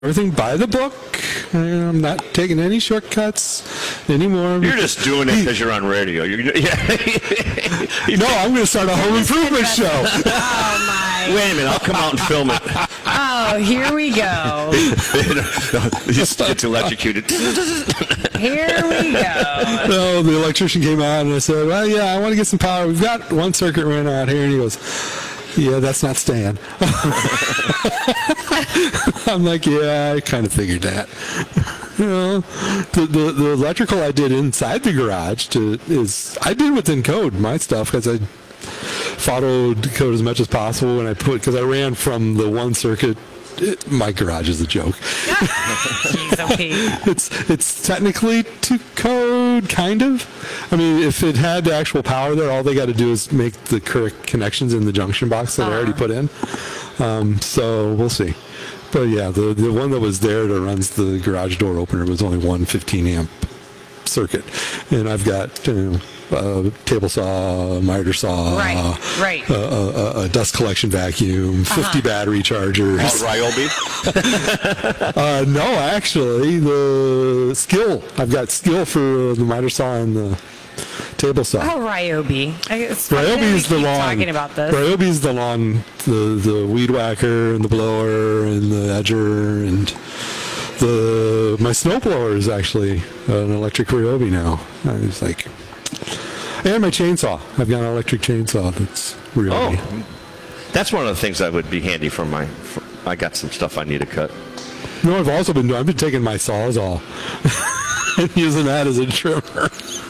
everything by the book. I'm not taking any shortcuts anymore. You're just doing it because you're on radio. No, I'm going to start a home improvement show. Oh, my. Wait a minute. I'll come out and film it. Oh, here we go. Just gets electrocuted. Here we go. So the electrician came out and I said, well, yeah, I want to get some power. We've got one circuit running out here. And he goes, yeah, that's not staying. I'm like, yeah, I kind of figured that. You know, the electrical I did inside the garage I did within code, my stuff, because I followed code as much as possible, and because I ran from the one circuit. My garage is a joke. Jeez, okay. It's technically to code, kind of. I mean, if it had the actual power there, all they got to do is make the correct connections in the junction box that I already put in. So we'll see. But yeah, the one that was there that runs the garage door opener was only one 15-amp circuit, and I've got table saw, miter saw, right. A dust collection vacuum, 50 battery chargers. Ryobi? No, actually, the skill. I've got skill for the miter saw and the table saw. Oh, Ryobi. Ryobi is the lawn. Talking about this. Ryobi is the lawn, the weed whacker and the blower and the edger and my snow blower is actually an electric Ryobi now. It's like, and my chainsaw. I've got an electric chainsaw that's Ryobi. Oh, that's one of the things that would be handy for I got some stuff I need to cut. No, I've been taking my Sawzall and using that as a trimmer.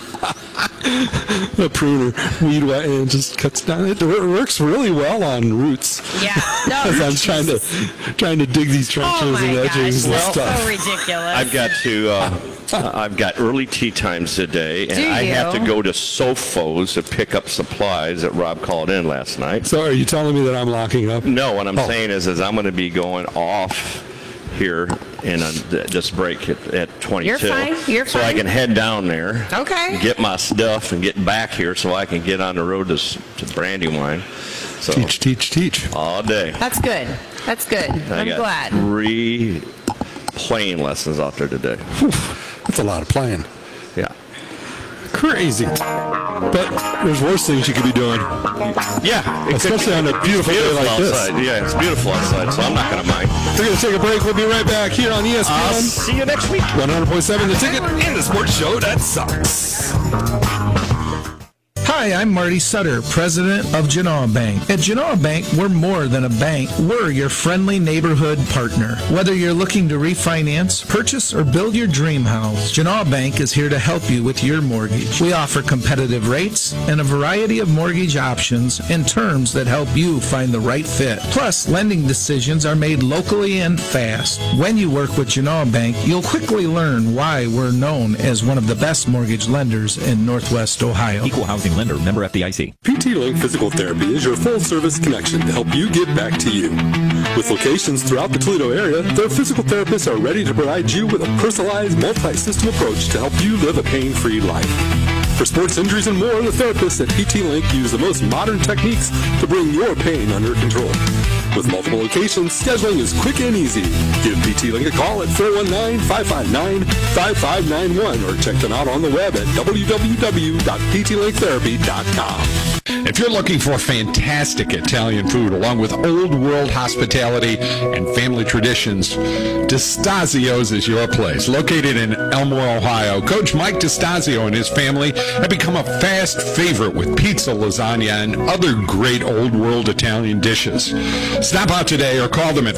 A pruner, weed whack, and just cuts down. It works really well on roots. Yeah, no. As I'm trying to dig these trenches and edgings and stuff. So ridiculous. I've got early tea times today, and I have to go to Sofos to pick up supplies that Rob called in last night. So are you telling me that I'm locking up? No, what I'm saying is I'm going to be going off here in this break at 22. You're fine. So I can head down there. Okay. Get my stuff and get back here so I can get on the road to Brandywine. So Teach. All day. That's good. I'm glad. 3 playing lessons out there today. Whew, that's a lot of playing. Yeah. Crazy. But there's worse things you could be doing. Yeah. Especially on a beautiful day like outside. this. Yeah, it's beautiful outside, so I'm not going to mind. We're going to take a break. We'll be right back here on ESPN. I'll see you next week. 100.7 The Ticket and the sports show that sucks. Hi, I'm Marty Sutter, president of Genoa Bank. At Genoa Bank, we're more than a bank. We're your friendly neighborhood partner. Whether you're looking to refinance, purchase, or build your dream house, Genoa Bank is here to help you with your mortgage. We offer competitive rates and a variety of mortgage options and terms that help you find the right fit. Plus, lending decisions are made locally and fast. When you work with Genoa Bank, you'll quickly learn why we're known as one of the best mortgage lenders in Northwest Ohio. Equal housing lender, member FDIC. PT Link Physical Therapy is your full-service connection to help you get back to you. With locations throughout the Toledo area, their physical therapists are ready to provide you with a personalized, multi-system approach to help you live a pain-free life. For sports injuries and more, the therapists at PT Link use the most modern techniques to bring your pain under control. With multiple locations, scheduling is quick and easy. Give PT Link a call at 419-559-5591 or check them out on the web at www.ptlinktherapy.com. If you're looking for fantastic Italian food along with old world hospitality and family traditions, DeStasio's is your place. Located in Elmore, Ohio, Coach Mike DeStasio and his family have become a fast favorite with pizza, lasagna, and other great old world Italian dishes. Stop out today or call them at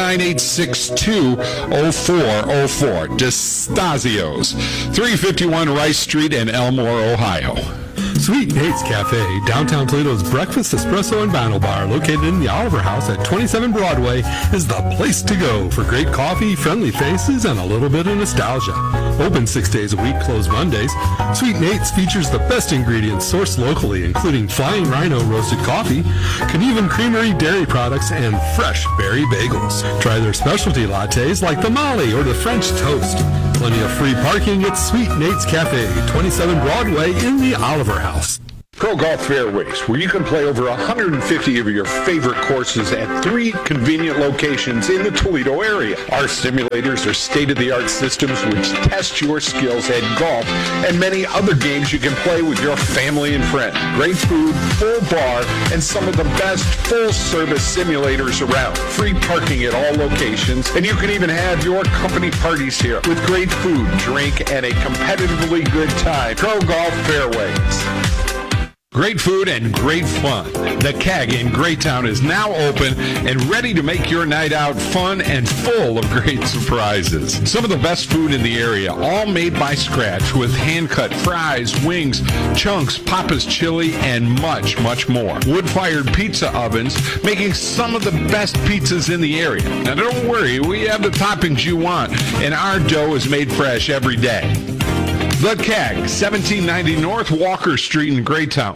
419-862-0404. DeStasio's, 351 Rice Street in Elmore, Ohio. Sweet Nate's Cafe, downtown Toledo's breakfast, espresso, and vinyl bar, located in the Oliver House at 27 Broadway, is the place to go for great coffee, friendly faces, and a little bit of nostalgia. Open 6 days a week, closed Mondays. Sweet Nate's features the best ingredients sourced locally, including Flying Rhino roasted coffee, Canevan Creamery dairy products, and fresh berry bagels. Try their specialty lattes like the Molly or the French toast. Plenty of free parking at Sweet Nate's Cafe, 27 Broadway in the Oliver House. Pro Golf Fairways, where you can play over 150 of your favorite courses at 3 convenient locations in the Toledo area. Our simulators are state-of-the-art systems which test your skills at golf and many other games you can play with your family and friends. Great food, full bar, and some of the best full-service simulators around. Free parking at all locations, and you can even have your company parties here with great food, drink, and a competitively good time. Pro Golf Fairways. Great food and great fun. The Keg in Greytown is now open and ready to make your night out fun and full of great surprises. Some of the best food in the area, all made by scratch with hand-cut fries, wings, chunks, Papa's chili, and much, much more. Wood-fired pizza ovens making some of the best pizzas in the area. Now don't worry, we have the toppings you want, and our dough is made fresh every day. The Keg, 1790 North Walker Street in Greytown.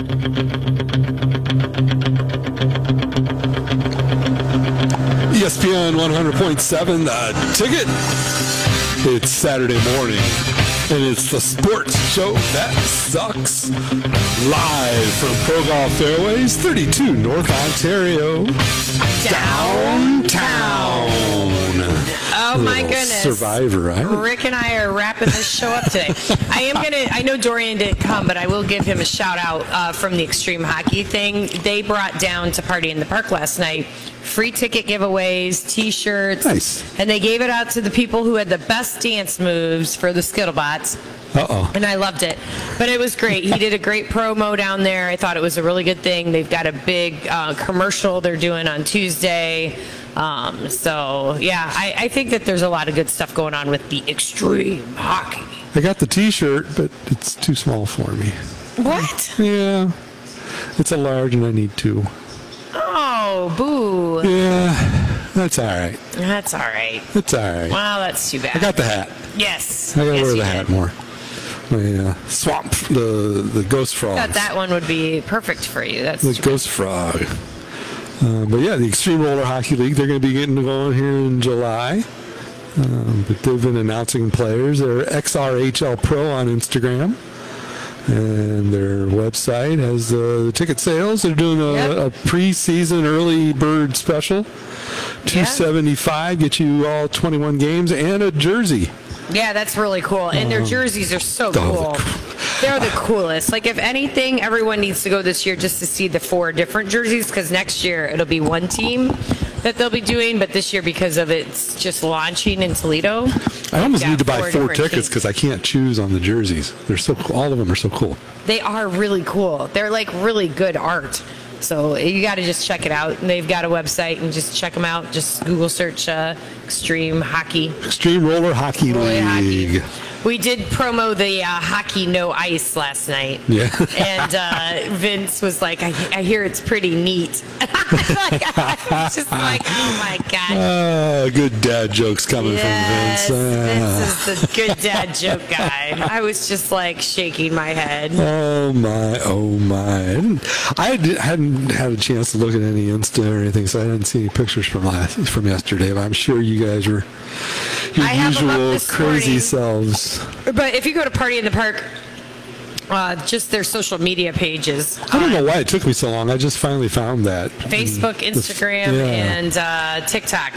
ESPN 100.7, The Ticket. It's Saturday morning, and it's the sports show that sucks. Live from Pro Golf Fairways, 32 North Ontario. Downtown. Oh my goodness. Survivor, right? Rick and I are wrapping this show up today. I know Dorian didn't come, but I will give him a shout out from the Extreme Hockey thing. They brought down to Party in the Park last night free ticket giveaways, t-shirts. Nice. And they gave it out to the people who had the best dance moves for the Skittlebots. Uh-oh. And I loved it. But it was great. He did a great promo down there. I thought it was a really good thing. They've got a big commercial they're doing on Tuesday. I think that there's a lot of good stuff going on with the Extreme Hockey. I got the t-shirt, but it's too small for me. What? Yeah. It's a large and I need 2. Oh, boo. Yeah, that's all right. That's all right. It's all right. Well, that's too bad. I got the hat. Yes. I gotta yes, wear the you hat did. more. My swamp, the ghost frog. I thought that one would be perfect for you. That's The ghost frog. But yeah, the Extreme Roller Hockey League, they're going to be getting going here in July. But they've been announcing players. They're XRHL Pro on Instagram. And their website has the ticket sales. They're doing a pre-season early bird special. $275 get you all 21 games and a jersey. Yeah, that's really cool. And their jerseys are so cool. They're the coolest. Like, if anything, everyone needs to go this year just to see the 4 different jerseys, because next year it'll be one team that they'll be doing, but this year, because of it's just launching in Toledo, I almost need to buy 4 different tickets teams. because I can't choose on the jerseys. They're so cool. All of them are so cool. They are really cool. They're like really good art. So you got to just check it out. And they've got a website, and just check them out. Just Google search Extreme Hockey. Extreme Roller Hockey League. We did promo the hockey no ice last night. Yeah. And Vince was like, I hear it's pretty neat. I was just like, oh my God. Good dad jokes coming from Vince. Vince is the good dad joke guy. I was just like shaking my head. Oh my. I hadn't had a chance to look at any Insta or anything, so I didn't see any pictures from yesterday, but I'm sure you guys were your I have them up usual this crazy morning. selves. But if you go to Party in the Park, just their social media pages. I don't know why it took me so long. I just finally found that. Facebook, Instagram, and TikTok.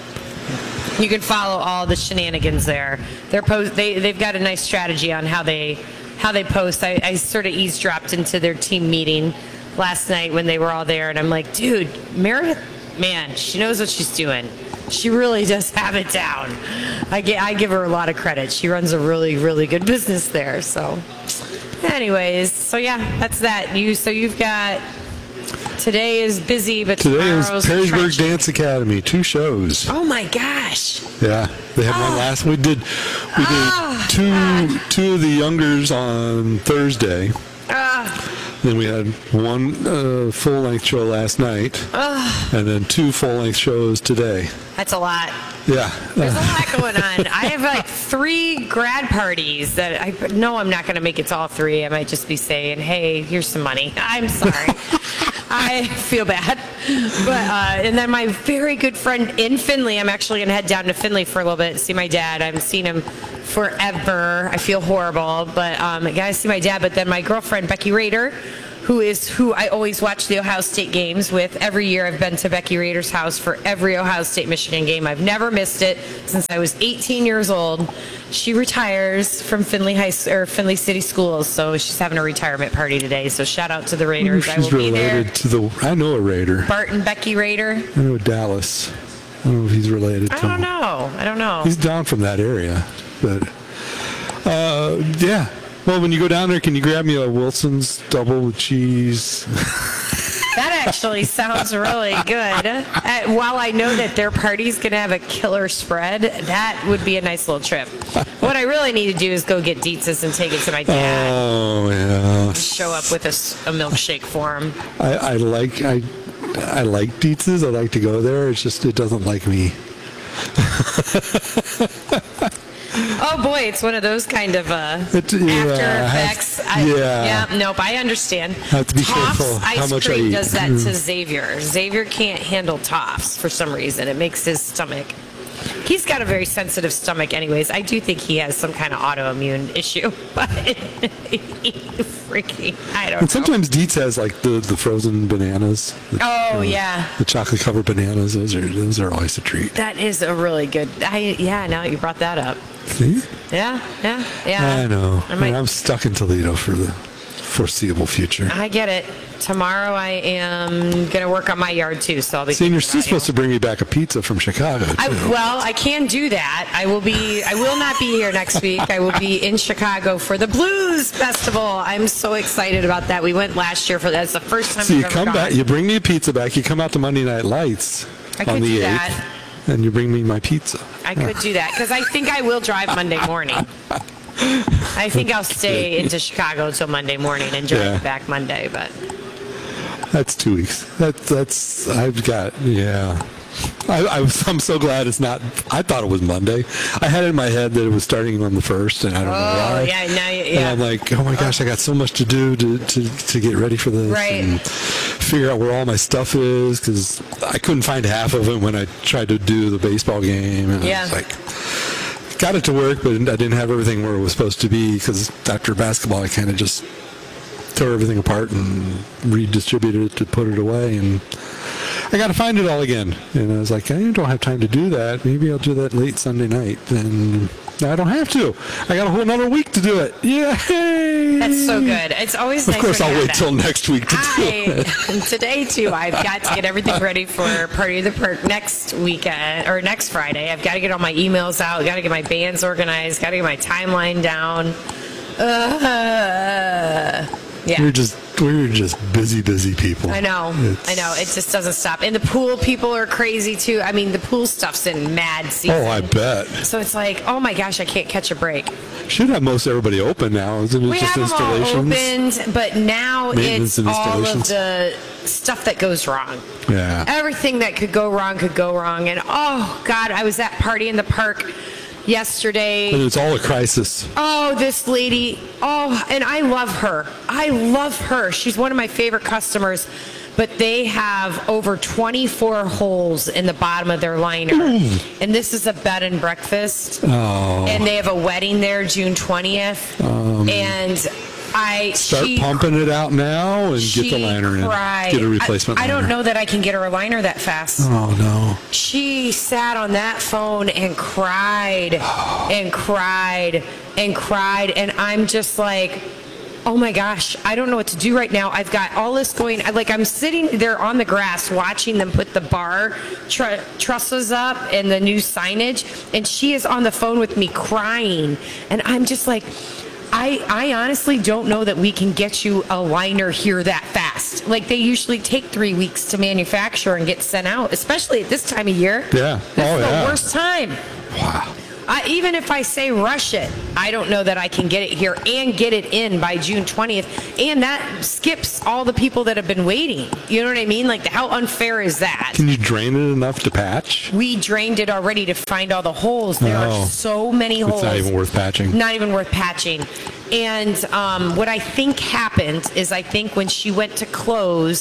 You can follow all the shenanigans there. They've got a nice strategy on how they post. I sort of eavesdropped into their team meeting last night when they were all there, and I'm like, dude, Meredith, man, she knows what she's doing. She really does have it down. I give her a lot of credit. She runs a really, really good business there. So, anyways, that's that. You've got, today is busy, but today is tomorrow's Perrysburg trenching. Dance Academy, 2 shows. Oh my gosh! Yeah, they had one last. We did two of the youngers on Thursday. Then we had one full-length show last night, and then 2 full-length shows today. That's a lot. Yeah. There's a lot going on. I have like 3 grad parties that I know I'm not going to make it to all 3. I might just be saying, hey, here's some money. I'm sorry. I feel bad. But and then my very good friend in Findlay, I'm actually going to head down to Findlay for a little bit and see my dad. I haven't seen him forever. I feel horrible, but I got to see my dad. But then my girlfriend, Becky Rader, who I always watch the Ohio State games with. Every year I've been to Becky Rader's house for every Ohio State-Michigan game. I've never missed it since I was 18 years old. She retires from Findlay City Schools, so she's having a retirement party today. So shout out to the Raiders. I will be there. I know a Raider. Bart and Becky Rader. I know Dallas. I don't know if he's related to him. I don't know. He's down from that area, but yeah. Well, when you go down there, can you grab me a Wilson's double with cheese? That actually sounds really good. While I know that their party's going to have a killer spread, that would be a nice little trip. What I really need to do is go get Dietz's and take it to my dad. Oh, yeah. Show up with a milkshake for him. I like Dietz's. I like to go there. It's just, it doesn't like me. Oh boy, it's one of those kind of after effects. Nope, I understand. Have to be careful how much I eat. Does that to Xavier. Xavier can't handle Toffs for some reason. It makes his stomach. He's got a very sensitive stomach anyways. I do think he has some kind of autoimmune issue, but freaking, I don't know. And sometimes Dietz has like the frozen bananas. Yeah. The chocolate covered bananas. Those are always a treat. That is a really good. Now you brought that up. See? Yeah. I know. I'm stuck in Toledo for the foreseeable future. I get it. Tomorrow I am going to work on my yard too, so I'll be. See, and you're still supposed to bring me back a pizza from Chicago too. I can do that. I will not be here next week. I will be in Chicago for the Blues Festival. I'm so excited about that. We went last year for that. It's the first time. So you come back, you bring me a pizza back. You come out to Monday Night Lights on the 8th, and you bring me my pizza. I could do that because I think I will drive Monday morning. I think I'll stay into Chicago until Monday morning and drive back Monday, but. That's 2 weeks. That's I've got, I'm so glad it's not. I thought it was Monday. I had it in my head that it was starting on the 1st, and I don't know why. And I'm like, oh my gosh, I got so much to do to get ready for this. Right. And figure out where all my stuff is, because I couldn't find half of it when I tried to do the baseball game. And I was like, got it to work, but I didn't have everything where it was supposed to be, because after basketball, I kind of just tore everything apart and redistributed it to put it away, and I got to find it all again. And I was like, I don't have time to do that. Maybe I'll do that late Sunday night. And I don't have to. I got a whole another week to do it. Yay! That's so good. It's always nice. Of course, I'll wait till next week to do it. Today too, I've got to get everything ready for Party of the Perk next weekend or next Friday. I've got to get all my emails out. Got to get my bands organized. Got to get my timeline down. Yeah. We're just busy people. I know. It just doesn't stop. And the pool people are crazy too. I mean, the pool stuff's in mad season. Oh, I bet. So it's like, oh my gosh, I can't catch a break. Should have most everybody open now, isn't it? We just have installations? them all opened, but now it's all of the stuff that goes wrong. Yeah. Everything that could go wrong. And oh God, I was at Party in the Park yesterday. And it's all a crisis. Oh, this lady. Oh, and I love her. She's one of my favorite customers. But they have over 24 holes in the bottom of their liner. And this is a bed and breakfast. Oh. And they have a wedding there June 20th. And Start pumping it out now and get the liner in. Get a replacement liner. I don't know that I can get her a liner that fast. Oh, no. She sat on that phone and cried and cried and cried. And I'm just like, oh my gosh, I don't know what to do right now. I've got all this going. I'm sitting there on the grass watching them put the bar trusses up and the new signage. And she is on the phone with me crying. And I'm just like, I honestly don't know that we can get you a liner here that fast. Like, they usually take 3 weeks to manufacture and get sent out, especially at this time of year. Yeah. This is the worst time. Wow. Even if I say rush it, I don't know that I can get it here and get it in by June 20th. And that skips all the people that have been waiting. You know what I mean? Like, how unfair is that? Can you drain it enough to patch? We drained it already to find all the holes. There are so many holes. It's not even worth patching. Not even worth patching. And what I think happened is, I think when she went to close,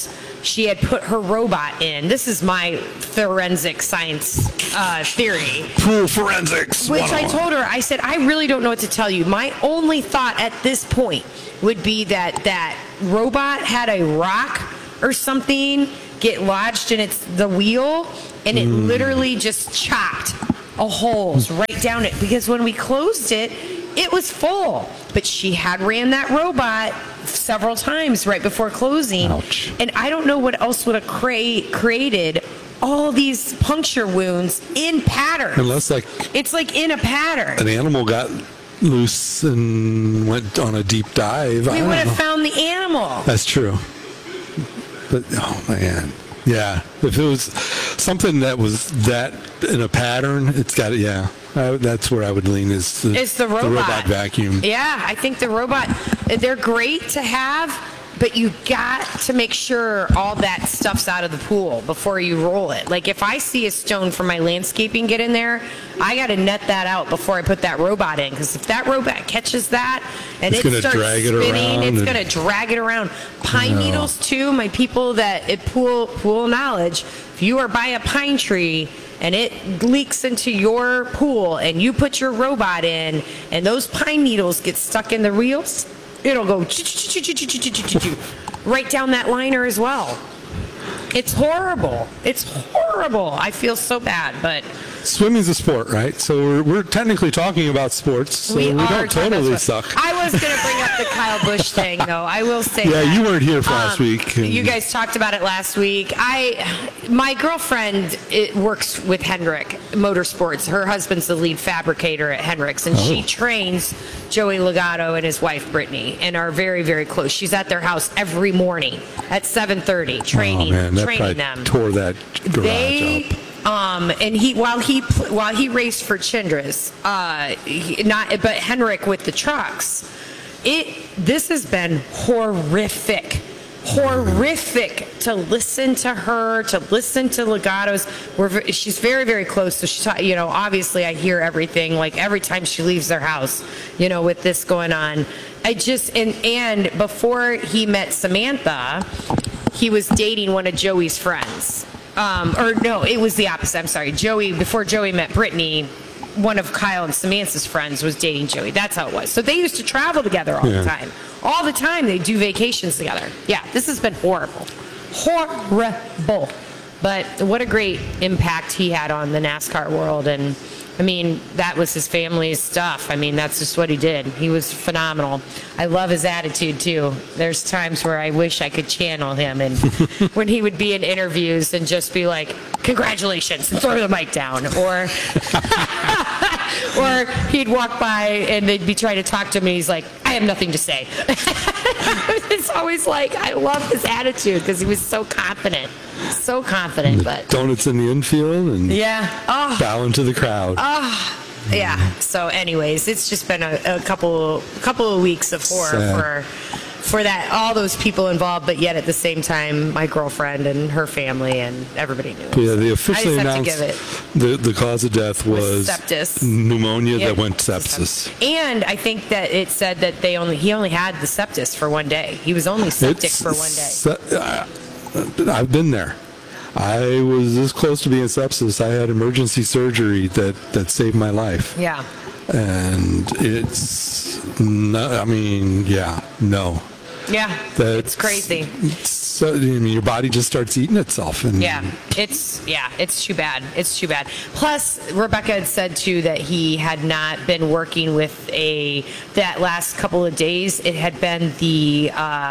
she had put her robot in. This is my forensic science theory. Pool forensics. Which I told her, I said, I really don't know what to tell you. My only thought at this point would be that robot had a rock or something get lodged in the wheel, and it literally just chopped a holes right down it. Because when we closed it, it was full. But she had ran that robot several times right before closing. Ouch. And I don't know what else would have created all these puncture wounds in patterns. Unless it's like in a pattern. an animal got loose and went on a deep dive. We would have found the animal. That's true. But, oh, man. Yeah. If it was something that was that in a pattern, it's got it, yeah. That's where I would lean is the robot vacuum. Yeah, I think the robot, they're great to have, but you got to make sure all that stuff's out of the pool before you roll it. Like if I see a stone from my landscaping get in there, I got to net that out before I put that robot in. Because if that robot catches that and It's it gonna starts drag it spinning, around it's going to drag it around. Pine needles too, my people that at pool knowledge, if you are by a pine tree and it leaks into your pool and you put your robot in and those pine needles get stuck in the reels, it'll go right down that liner as well. It's horrible. It's horrible. I feel so bad, but Swimming's a sport, right? So we're technically talking about sports, so we don't totally suck. I was going to bring up the Kyle Busch thing, though. I will say Yeah, that. you weren't here for last week. You guys talked about it last week. My girlfriend works with Hendrick Motorsports. Her husband's the lead fabricator at Hendrick's, and she trains Joey Legato and his wife Brittany, and are very, very close. She's at their house every morning at 7:30, training them. Tore that garage up. And while he raced for Chindras, but Hendrick with the trucks, this has been horrific to listen to her, to listen to Legato's. She's very, very close, so she's, obviously I hear everything, like every time she leaves their house, with this going on. And before he met Samantha, he was dating one of Joey's friends. Or no, it was the opposite. I'm sorry. Before Joey met Brittany, one of Kyle and Samantha's friends was dating Joey. That's how it was. So they used to travel together all the time. All the time they do vacations together. Yeah, this has been horrible. Horrible. But what a great impact he had on the NASCAR world. And I mean, that was his family's stuff. I mean, that's just what he did. He was phenomenal. I love his attitude, too. There's times where I wish I could channel him. And when he would be in interviews and just be like, congratulations, and throw the mic down. Or or he'd walk by and they'd be trying to talk to him and he's like, I have nothing to say. It's always like, I love his attitude because he was so confident. So confident, but Donuts in the infield and bowing to the crowd. Yeah. So, anyways, it's just been a couple of weeks of horror for that, all those people involved, but yet at the same time, my girlfriend and her family and everybody knew. Yeah, they officially announced the cause of death was sepsis, pneumonia that went sepsis. And I think that it said that he only had the sepsis for one day. He was only septic for one day. I've been there. I was this close to being sepsis. I had emergency surgery that saved my life. Yeah. And it's no. Yeah, it's crazy. So your body just starts eating itself, and it's too bad. It's too bad. Plus, Rebecca had said too that he had not been working with that last couple of days. It had been the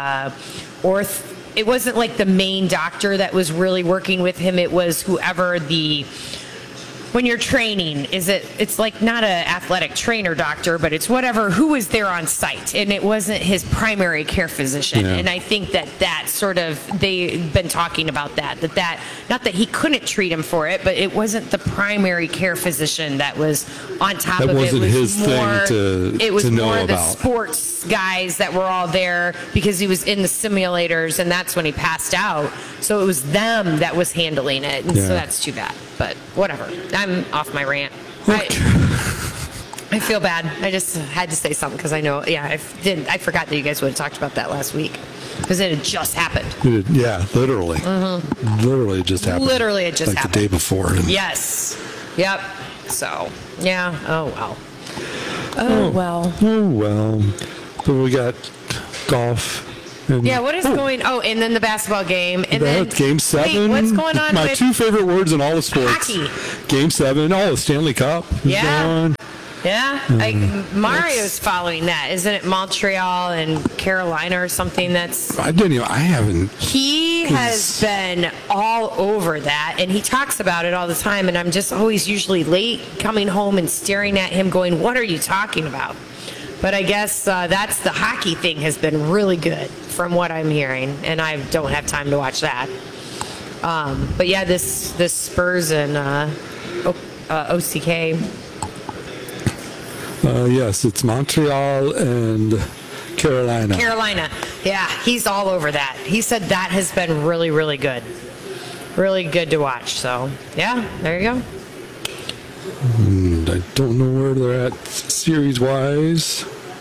It wasn't like the main doctor that was really working with him. It was whoever when you're training, it's like not an athletic trainer doctor, but it's who was there on site. And it wasn't his primary care physician. Yeah. And I think that sort of, they've been talking about that, not that he couldn't treat him for it, but it wasn't the primary care physician that was on top of it. That wasn't his thing to know about. It was more the sports guys that were all there because he was in the simulators, and that's when he passed out. So it was them that was handling it. And so that's too bad. But whatever. I'm off my rant. I feel bad. I just had to say something because I know, I forgot that you guys would have talked about that last week. Because it had just happened. Literally. Literally it just happened. Literally it just happened. The day before. Yes. Yep. So, yeah. Oh, well. Oh, well. But we got golf. Yeah, what is going... Oh, and then the basketball game. And then Game 7. Wait, what's going on My with... two favorite words in all the sports. Hockey. Game 7. Oh, the Stanley Cup. Yeah. Yeah. Mario's following that. Isn't it Montreal and Carolina or something that's... I haven't... He has been all over that, and he talks about it all the time, and I'm just always usually late coming home and staring at him going, what are you talking about? But I guess that's the hockey thing has been really good from what I'm hearing, and I don't have time to watch that. But yeah, this Spurs and OCK. Yes, it's Montreal and Carolina. Yeah, he's all over that. He said that has been really, really good. Really good to watch. So, yeah, there you go. I don't know where they're at series-wise.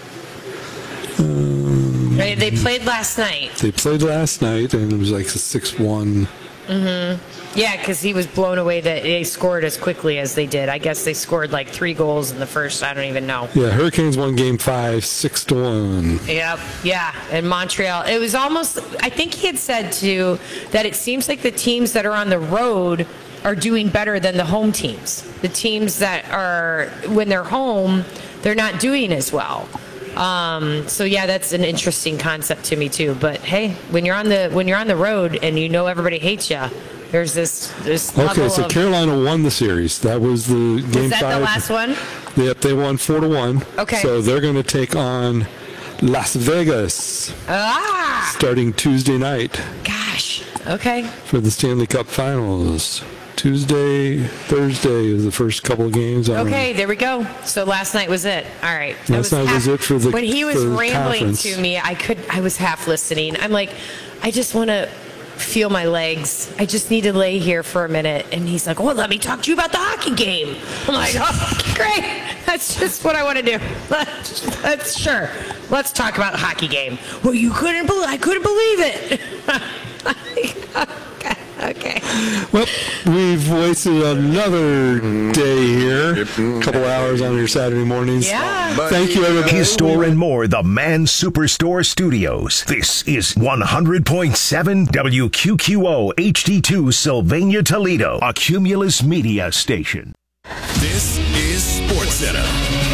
They played last night. And it was like a 6-1. Yeah, because he was blown away that they scored as quickly as they did. I guess they scored like 3 goals in the first. I don't even know. Yeah, Hurricanes won Game 5, 6-1. Yep, yeah. And Montreal, it was almost, I think he had said too, that it seems like the teams that are on the road are doing better than the home teams. The teams that are, when they're home, they're not doing as well. So yeah, that's an interesting concept to me too. But hey, when you're on the road and you know everybody hates you, there's this Okay, so Carolina won the series. That was the Game 5. Was that the last one? Yep, they won 4-1. Okay. So they're going to take on Las Vegas starting Tuesday night. Gosh. Okay. For the Stanley Cup Finals. Thursday is the first couple of games. Okay, there we go. So last night was it. All right. Last night was it for the when he was rambling conference. to me, I was half listening. I'm like, I just want to feel my legs. I just need to lay here for a minute. And he's like, well, let me talk to you about the hockey game. I'm like, oh, great. That's just what I want to do. That's sure. Let's talk about the hockey game. Well, I couldn't believe it. Okay. Well, we've wasted another day here. A couple hours on your Saturday mornings. Yeah. Thank you, everybody. His Store and More, the Man Superstore Studios. This is 100.7 WQQO HD2 Sylvania, Toledo, a Cumulus Media station. This is SportsCenter.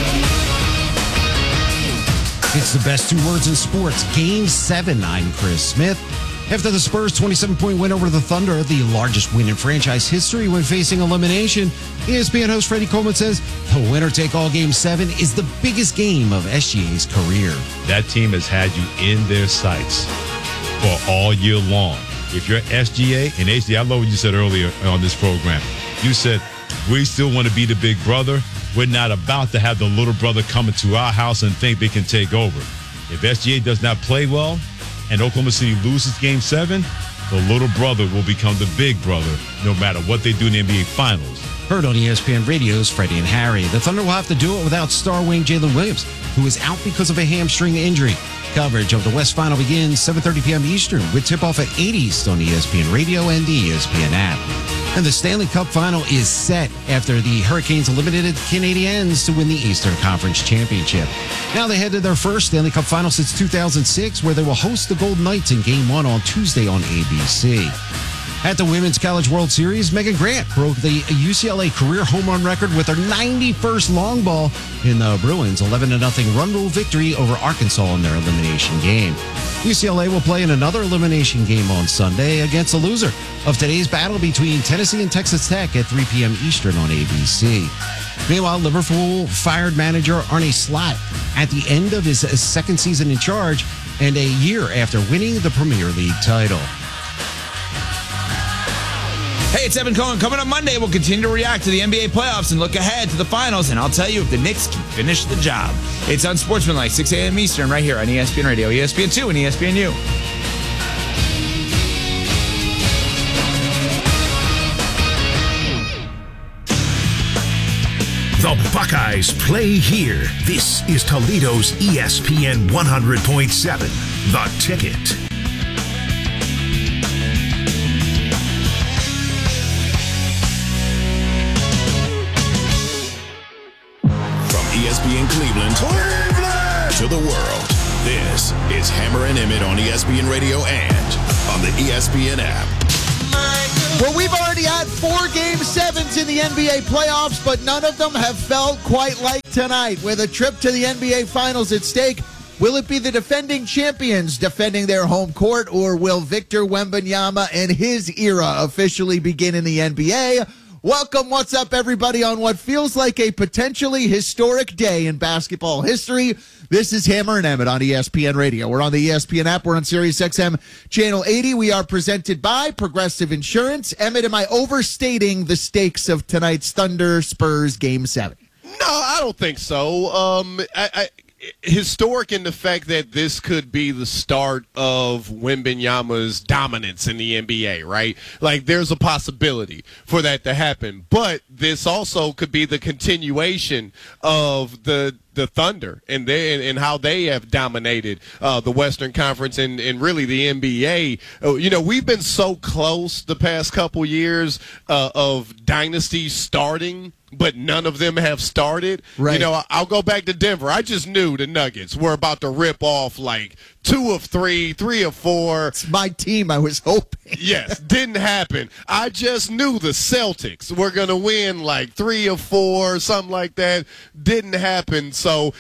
It's the best 2 words in sports. Game 7. I'm Chris Smith. After the Spurs' 27-point win over the Thunder, the largest win in franchise history when facing elimination, ESPN host Freddie Coleman says the winner-take-all Game 7 is the biggest game of SGA's career. That team has had you in their sights for all year long. If you're SGA, and HG, I love what you said earlier on this program. You said, we still want to be the big brother. We're not about to have the little brother come into our house and think they can take over. If SGA does not play well, and Oklahoma City loses Game 7, the little brother will become the big brother no matter what they do in the NBA Finals. Heard on ESPN Radio's Freddie and Harry. The Thunder will have to do it without star wing Jalen Williams, who is out because of a hamstring injury. Coverage of the West Final begins 7:30 p.m. Eastern with tip-off at 8 East on ESPN Radio and the ESPN app. And the Stanley Cup Final is set after the Hurricanes eliminated the Canadiens to win the Eastern Conference Championship. Now they head to their first Stanley Cup Final since 2006, where they will host the Golden Knights in Game 1 on Tuesday on ABC. At the Women's College World Series, Megan Grant broke the UCLA career home run record with her 91st long ball in the Bruins' 11-0 run rule victory over Arkansas in their elimination game. UCLA will play in another elimination game on Sunday against the loser of today's battle between Tennessee and Texas Tech at 3 p.m. Eastern on ABC. Meanwhile, Liverpool fired manager Arne Slot at the end of his second season in charge and a year after winning the Premier League title. Hey, it's Evan Cohen. Coming up Monday, we'll continue to react to the NBA playoffs and look ahead to the finals, and I'll tell you if the Knicks can finish the job. It's Unsportsmanlike, 6 a.m. Eastern, right here on ESPN Radio, ESPN2, and ESPNU. The Buckeyes play here. This is Toledo's ESPN 100.7, The Ticket. ESPN Cleveland, to the world. This is Hammer and Emmett on ESPN Radio and on the ESPN app. Well, we've already had 4 Game 7s in the NBA playoffs, but none of them have felt quite like tonight. With a trip to the NBA Finals at stake, will it be the defending champions defending their home court, or will Victor Wembanyama and his era officially begin in the NBA? Welcome, what's up, everybody, on what feels like a potentially historic day in basketball history. This is Hammer and Emmett on ESPN Radio. We're on the ESPN app. We're on Sirius XM Channel 80. We are presented by Progressive Insurance. Emmett, am I overstating the stakes of tonight's Thunder Spurs Game 7? No, I don't think so. Historic in the fact that this could be the start of Wembanyama's dominance in the NBA, right? Like, there's a possibility for that to happen. But this also could be the continuation of the Thunder and how they have dominated the Western Conference and really the NBA. We've been so close the past couple years of dynasties starting, but none of them have started. Right. I'll go back to Denver. I just knew the Nuggets were about to rip off like 2 of 3, 3 of 4. It's my team, I was hoping. Yes, didn't happen. I just knew the Celtics were going to win like 3 of 4, something like that. Didn't happen. So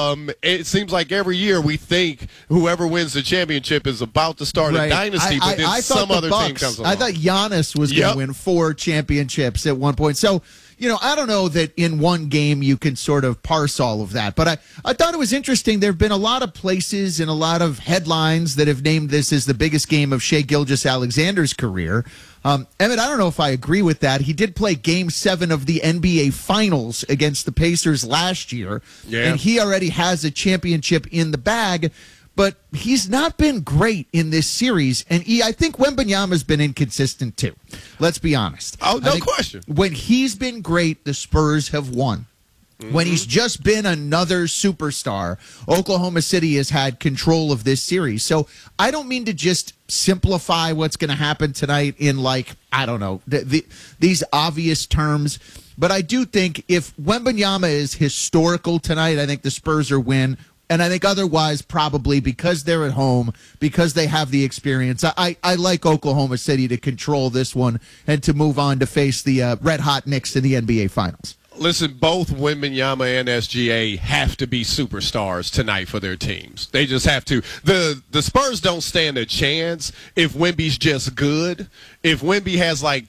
it seems like every year we think whoever wins the championship is about to start a dynasty, but then some other team comes along. I thought Giannis was going to win 4 championships at one point. So, I don't know that in one game you can sort of parse all of that, but I thought it was interesting. There have been a lot of places and a lot of headlines that have named this as the biggest game of Shai Gilgeous-Alexander's career. Emmett, I don't know if I agree with that. He did play Game 7 of the NBA Finals against the Pacers last year, and he already has a championship in the bag. But he's not been great in this series, and I think Wembanyama's been inconsistent too. Let's be honest. Oh, no question. When he's been great, the Spurs have won. Mm-hmm. When he's just been another superstar, Oklahoma City has had control of this series. So I don't mean to just simplify what's going to happen tonight in, like, I don't know, these obvious terms. But I do think if Wembanyama is historical tonight, I think the Spurs are win. And I think otherwise, probably because they're at home, because they have the experience, I like Oklahoma City to control this one and to move on to face the red-hot Knicks in the NBA Finals. Listen, both Wembanyama and SGA have to be superstars tonight for their teams. They just have to. The Spurs don't stand a chance if Wemby's just good. If Wemby has like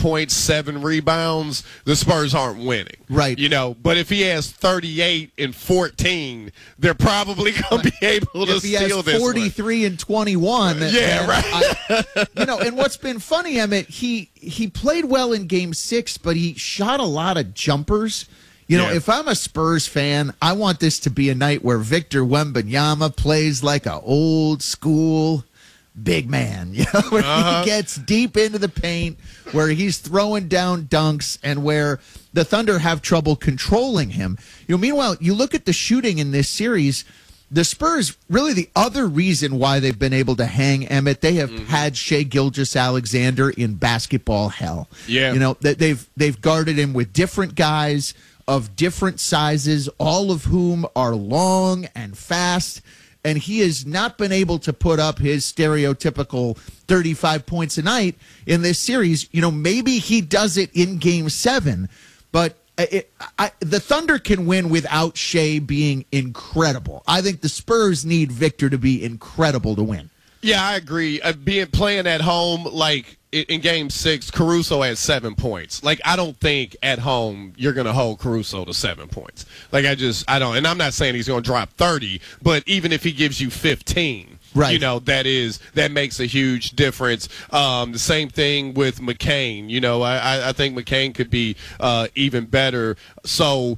20.7 rebounds, the Spurs aren't winning. Right. But if he has 38 and 14, they're probably going to be able to steal this one. If he has 43 and 21. Right. And what's been funny, Emmett, he played well in Game 6, but he shot a lot of jumpers. If I'm a Spurs fan, I want this to be a night where Victor Wembanyama plays like an old school big man, where he gets deep into the paint, where he's throwing down dunks, and where the Thunder have trouble controlling him. Meanwhile, you look at the shooting in this series, the Spurs, really the other reason why they've been able to hang Emmett, they have had Shai Gilgeous-Alexander in basketball hell. Yeah. They've guarded him with different guys of different sizes, all of whom are long and fast. And he has not been able to put up his stereotypical 35 points a night in this series. Maybe he does it in Game 7, but the Thunder can win without Shai being incredible. I think the Spurs need Victor to be incredible to win. Yeah, I agree. Playing at home, like in Game 6, Caruso had 7 points. Like, I don't think at home you're going to hold Caruso to 7 points. Like, I don't. And I'm not saying he's going to drop 30, but even if he gives you 15, right. That makes a huge difference. The same thing with McCain. I think McCain could be even better. So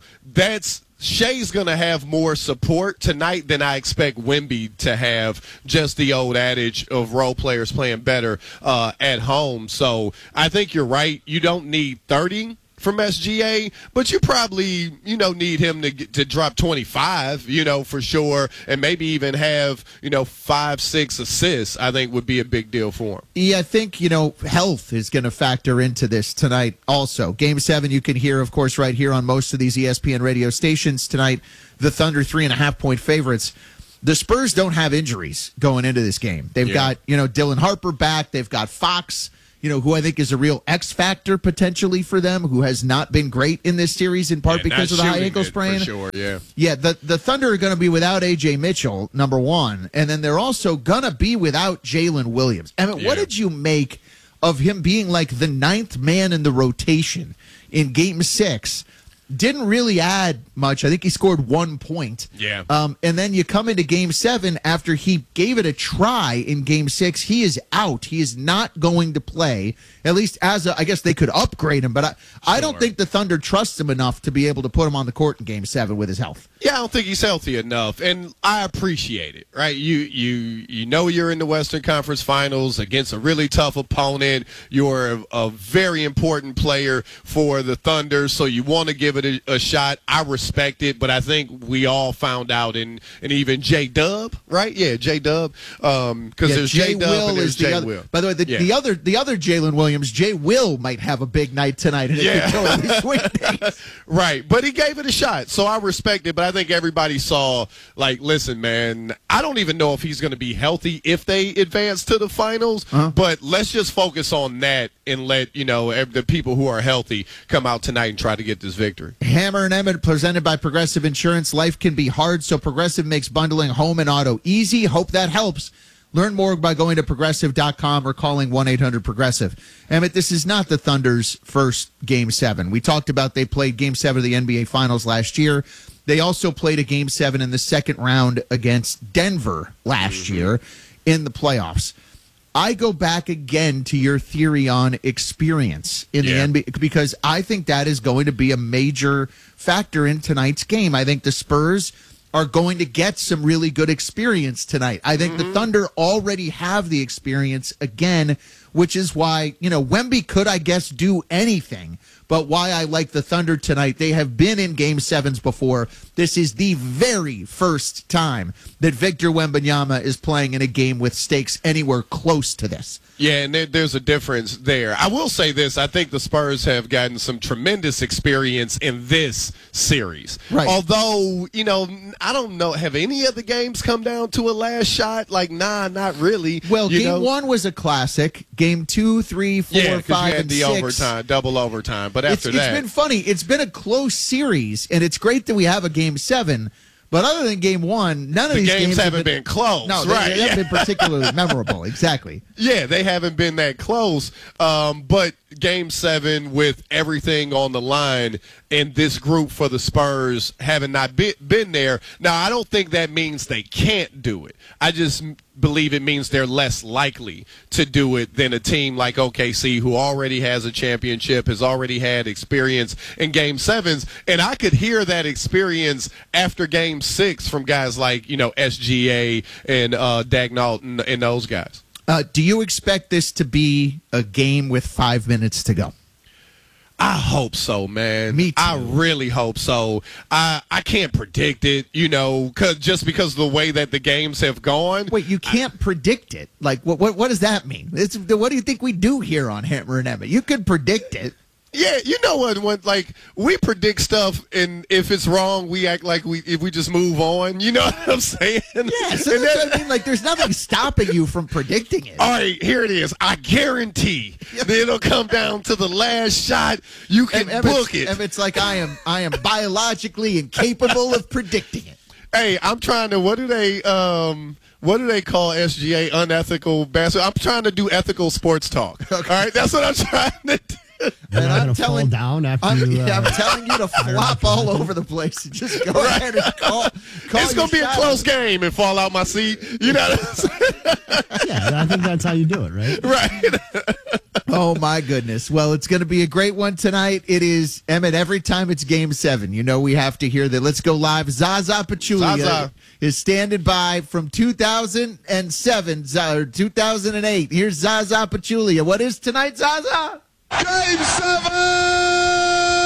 Shai's going to have more support tonight than I expect Wemby to have. Just the old adage of role players playing better at home. So I think you're right. You don't need 30 from SGA, but you probably, need him to drop 25, for sure, and maybe even have, 5-6 assists, I think would be a big deal for him. Yeah, I think, health is going to factor into this tonight also. Game 7, you can hear, of course, right here on most of these ESPN radio stations tonight. The Thunder 3.5-point favorites. The Spurs don't have injuries going into this game. They've got, Dylan Harper back. They've got Fox, who I think is a real X factor potentially for them, who has not been great in this series in part because of the high ankle sprain. For sure, yeah. Yeah, the Thunder are going to be without A.J. Mitchell, number one, and then they're also going to be without Jalen Williams. What did you make of him being like the 9th man in the rotation in Game 6? Didn't really add much. I think he scored 1 point. Yeah. And then you come into Game 7 after he gave it a try in Game 6. He is out. He is not going to play. At least I guess they could upgrade him, but I don't think the Thunder trusts him enough to be able to put him on the court in Game 7 with his health. Yeah, I don't think he's healthy enough, and I appreciate it. Right? You know you're in the Western Conference Finals against a really tough opponent. You're a very important player for the Thunder, so you want to give it a shot. I respect it, but I think we all found out, and even J-Dub, right? Yeah, J-Dub, because there's J-Dub and there's J-Will. By the way, the other Jalen Williams, J-Will might have a big night tonight. And Right, but he gave it a shot, so I respect it, but I think everybody saw, listen, man, I don't even know if he's going to be healthy if they advance to the finals, but let's just focus on that and let, the people who are healthy come out tonight and try to get this victory. Hammer and Emmett presented by Progressive Insurance. Life can be hard, so Progressive makes bundling home and auto easy. Hope that helps. Learn more by going to Progressive.com or calling 1-800-PROGRESSIVE. Emmett, this is not the Thunder's first Game 7. We talked about they played Game 7 of the NBA Finals last year. They also played a Game 7 in the second round against Denver last year in the playoffs. I go back again to your theory on experience in the NBA, because I think that is going to be a major factor in tonight's game. I think the Spurs are going to get some really good experience tonight. I think the Thunder already have the experience again, which is why, Wemby could, I guess, do anything. But why I like the Thunder tonight, they have been in Game 7s before. This is the very first time that Victor Wembanyama is playing in a game with stakes anywhere close to this. Yeah, and there's a difference there. I will say this. I think the Spurs have gotten some tremendous experience in this series. Right. Although, I don't know, have any of the games come down to a last shot? Not really. Well, Game 1 was a classic. Game 2, 3, 4, 5, and 6. Overtime, double overtime. But after that, it's been funny. It's been a close series, and it's great that we have a Game 7. But other than Game 1, none of these games haven't been close. No, right? They haven't been particularly memorable. Exactly. Yeah, they haven't been that close. But Game 7 with everything on the line and this group for the Spurs having not been there. Now, I don't think that means they can't do it. I just believe it means they're less likely to do it than a team like OKC, who already has a championship, has already had experience in Game 7s. And I could hear that experience after Game 6 from guys like, SGA and Dagnall and those guys. Do you expect this to be a game with 5 minutes to go? I hope so, man. Me too. I really hope so. I can't predict it, just because of the way that the games have gone. Wait, you can't predict it? Like, what does that mean? What do you think we do here on Hammer and Emmett? You could predict it. Yeah, you know what? We predict stuff, and if it's wrong, we act like if we just move on. You know what I'm saying? Yeah, so that's what I mean. Like, there's nothing stopping you from predicting it. All right, here it is. I guarantee that it'll come down to the last shot. You can book it. And it's like I am biologically incapable of predicting it. Hey, I'm trying to. What do they call SGA? Unethical basketball. I'm trying to do ethical sports talk. Okay. All right, that's what I'm trying to do. And I'm telling down after I'm telling you to flop all over the place and just go ahead and call it's going to be a close game and fall out my seat. You know what I'm saying? Yeah, I think that's how you do it, right? Right. Oh, my goodness. Well, it's going to be a great one tonight. It is, Emmett, every time it's Game 7, we have to hear that. Let's go live. Zaza Pachulia is standing by from 2007, or 2008. Here's Zaza Pachulia. What is tonight, Zaza? Game 7!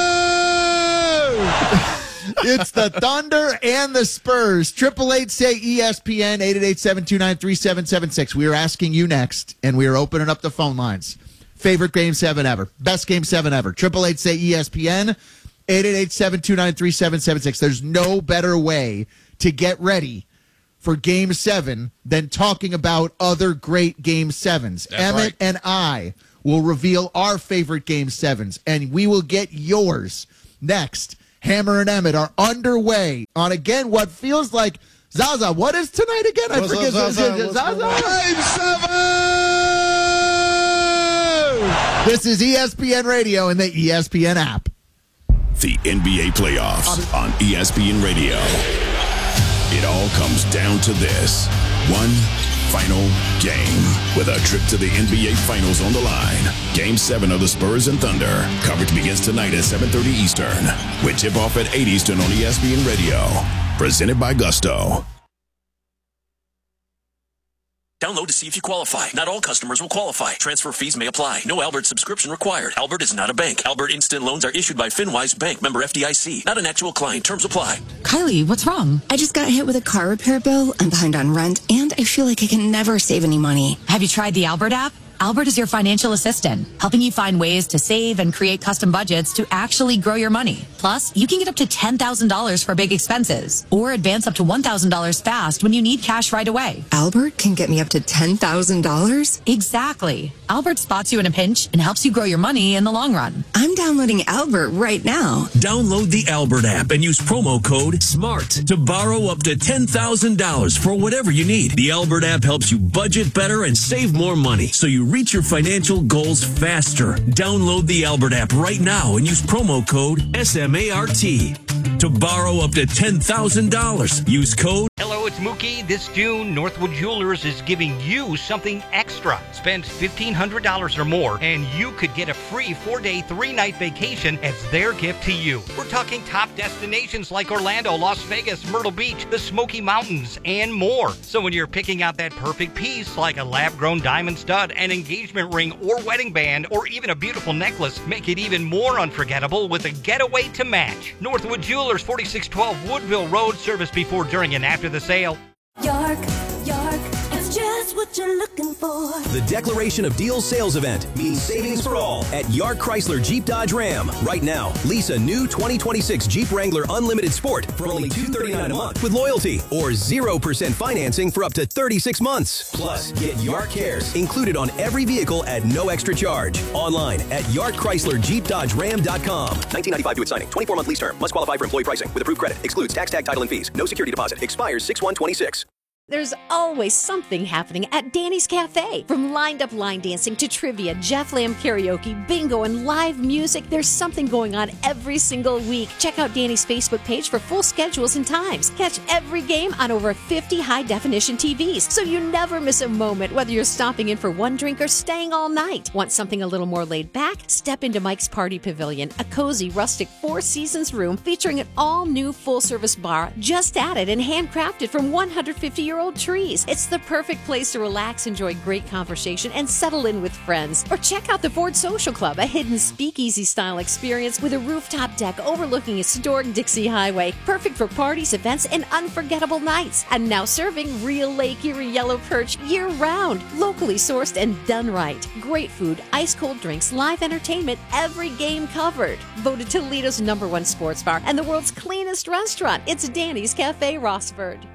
It's the Thunder and the Spurs. 888-SAY-ESPN, 888-729-3776. We are asking you next, and we are opening up the phone lines. Favorite Game 7 ever. Best Game 7 ever. 888-SAY-ESPN, 888-729-3776. There's no better way to get ready for Game 7 than talking about other great Game 7s. Emmett and I will reveal our favorite Game 7s, and we will get yours next. Hammer and Emmett are underway on, again, what feels like, Zaza, what is tonight again? I forget. Zaza? Game 7! This is ESPN Radio and the ESPN app. The NBA playoffs on ESPN Radio. It all comes down to this. One final game with a trip to the NBA Finals on the line. Game 7 of the Spurs and Thunder. Coverage begins tonight at 7:30 Eastern with tip-off at 8 Eastern on ESPN Radio. Presented by Gusto. Download to see if you qualify. Not all customers will qualify. Transfer fees may apply. No Albert subscription required. Albert is not a bank. Albert Instant Loans are issued by FinWise Bank, member FDIC. Not an actual client. Terms apply. Kylie, what's wrong? I just got hit with a car repair bill. I'm behind on rent, and I feel like I can never save any money. Have you tried the Albert app? Albert is your financial assistant, helping you find ways to save and create custom budgets to actually grow your money. Plus, you can get up to $10,000 for big expenses or advance up to $1,000 fast when you need cash right away. Albert can get me up to $10,000? Exactly. Albert spots you in a pinch and helps you grow your money in the long run. I'm downloading Albert right now. Download the Albert app and use promo code SMART to borrow up to $10,000 for whatever you need. The Albert app helps you budget better and save more money, so you reach your financial goals faster. Download the Albert app right now and use promo code SMART to borrow up to $10,000. Use code. Hello, it's Mookie. This June, Northwood Jewelers is giving you something extra. Spend $1,500 or more, and you could get a free 4-day, 3-night vacation as their gift to you. We're talking top destinations like Orlando, Las Vegas, Myrtle Beach, the Smoky Mountains, and more. So when you're picking out that perfect piece, like a lab-grown diamond stud, an engagement ring or wedding band, or even a beautiful necklace, make it even more unforgettable with a getaway to match. Northwood Jewelers, 4612 Woodville Road. Service before, during, and after the sale. York, it's just what you're looking for. The Declaration of Deals sales event means savings for all at York Chrysler Jeep Dodge Ram. Right now, lease a new 2026 Jeep Wrangler Unlimited Sport for only $239 a month with loyalty or 0% financing for up to 36 months. Plus, get York Cares included on every vehicle at no extra charge. Online at YorkChryslerJeepDodgeRam.com. 1995 due at signing. 24-month lease term. Must qualify for employee pricing with approved credit. Excludes tax, tag, title, and fees. No security deposit. Expires 6/1/26. There's always something happening at Danny's Cafe. From lined-up line dancing to trivia, Jeff Lamb karaoke, bingo, and live music, there's something going on every single week. Check out Danny's Facebook page for full schedules and times. Catch every game on over 50 high-definition TVs, so you never miss a moment, whether you're stopping in for one drink or staying all night. Want something a little more laid back? Step into Mike's Party Pavilion, a cozy, rustic Four Seasons room featuring an all-new full-service bar just added and handcrafted from 150-year-old trees. It's the perfect place to relax, enjoy great conversation, and settle in with friends. Or check out the Ford Social Club, a hidden speakeasy-style experience with a rooftop deck overlooking historic Dixie Highway. Perfect for parties, events, and unforgettable nights. And now serving real Lake Erie yellow perch year-round. Locally sourced and done right. Great food, ice-cold drinks, live entertainment, every game covered. Voted Toledo's #1 sports bar and the world's cleanest restaurant. It's Danny's Cafe Rossford.